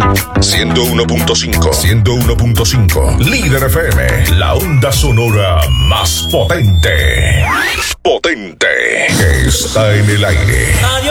101.5. 101.5. Líder FM. La onda sonora más potente. Potente. Está en el aire.